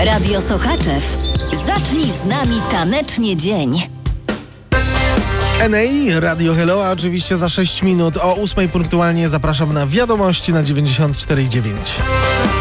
Radio Sochaczew. Zacznij z nami tanecznie dzień. NA, Radio Hello, a oczywiście za 6 minut o 8 punktualnie zapraszam na wiadomości na 94,9.